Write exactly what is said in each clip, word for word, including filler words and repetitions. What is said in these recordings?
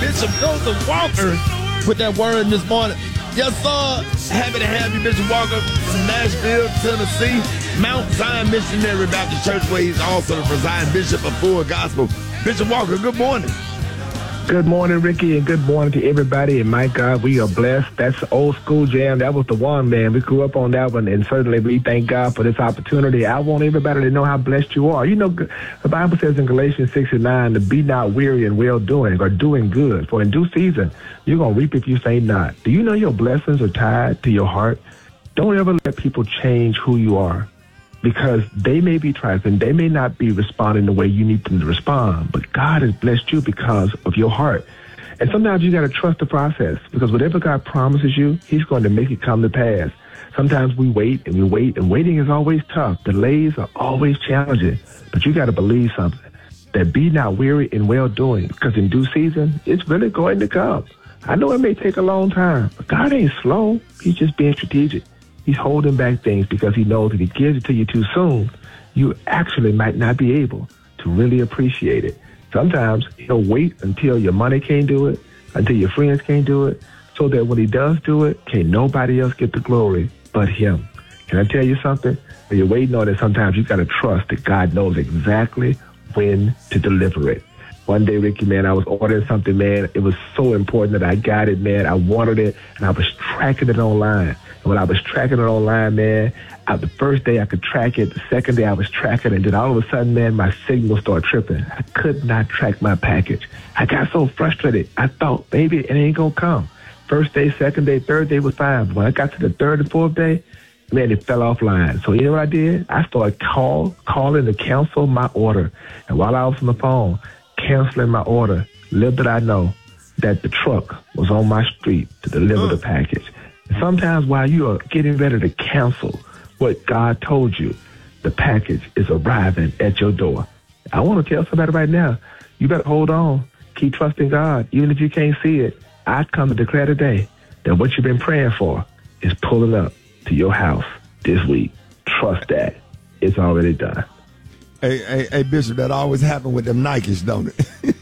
Bishop Joseph Walker with that word this morning. Yes, sir. Happy to have you, Bishop Walker, from Nashville, Tennessee. Mount Zion Missionary Baptist Church, where he's also the presiding bishop of Full Gospel. Bishop Walker, good morning. Good morning, Ricky, and good morning to everybody. And my God, we are blessed. That's old school jam. That was the one, man. We grew up on that one, and certainly we thank God for this opportunity. I want everybody to know how blessed you are. You know, the Bible says in Galatians six and nine to be not weary in well-doing or doing good, for in due season you're going to reap if you say not. Do you know your blessings are tied to your heart? Don't ever let people change who you are, because they may be trifling. They may not be responding the way you need them to respond, but God has blessed you because of your heart. And sometimes you got to trust the process, because whatever God promises you, he's going to make it come to pass. Sometimes we wait and we wait, and waiting is always tough. Delays are always challenging, but you got to believe something, that be not weary in well-doing, because in due season, it's really going to come. I know it may take a long time, but God ain't slow. He's just being strategic. He's holding back things because he knows if he gives it to you too soon, you actually might not be able to really appreciate it. Sometimes he'll wait until your money can't do it, until your friends can't do it, so that when he does do it, can't nobody else get the glory but him. Can I tell you something? When you're waiting on it, sometimes you got to trust that God knows exactly when to deliver it. One day, Ricky, man, I was ordering something, man. It was so important that I got it, man. I wanted it, and I was tracking it online. And when I was tracking it online, man, I, the first day I could track it. The second day I was tracking it. And then all of a sudden, man, my signal started tripping. I could not track my package. I got so frustrated. I thought, baby, it ain't going to come. First day, second day, third day was fine. But when I got to the third and fourth day, man, it fell offline. So you know what I did? I started call, calling to cancel my order. And while I was on the phone, canceling my order, little did I know that the truck was on my street to deliver the package. And sometimes while you are getting ready to cancel what God told you, the package is arriving at your door. I want to tell somebody right now, you better hold on. Keep trusting God. Even if you can't see it, I come to declare today that what you've been praying for is pulling up to your house this week. Trust that. It's already done. Hey, hey, hey, Bishop, that always happen with them Nikes, don't it?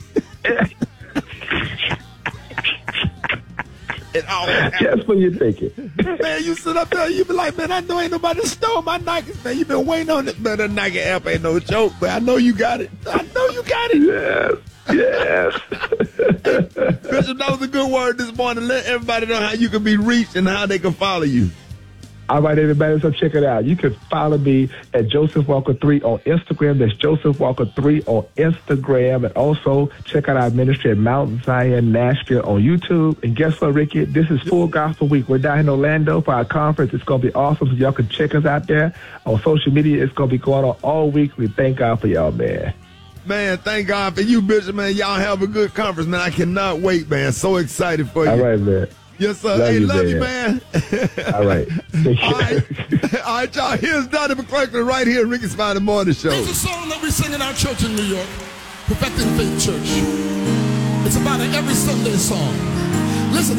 It always happens. Just when you think it. Man, you sit up there, you be like, man, I know ain't nobody stole my Nikes, man. You been waiting on it. Man, the Nike app ain't no joke, but I know you got it. I know you got it. Yes. Yes. Bishop, that was a good word this morning. Let everybody know how you can be reached and how they can follow you. All right, everybody, so check it out. You can follow me at Joseph Walker three on Instagram. That's Joseph Walker three on Instagram. And also check out our ministry at Mount Zion Nashville on YouTube. And guess what, Ricky? This is Full Gospel Week. We're down in Orlando for our conference. It's going to be awesome, so y'all can check us out there on social media. It's going to be going on all week. We thank God for y'all, man. Man, thank God for you, Bishop, man. Y'all have a good conference, man. I cannot wait, man. So excited for you. All right, man. Yes, sir. Love hey, you, love man. you, man. All right. All right. All right, y'all. Here's Donnie McClurkin right here, Ricky Smiley Morning Show. There's a song that we sing in our church in New York, Perfecting Faith Church. It's about an every Sunday song. Listen.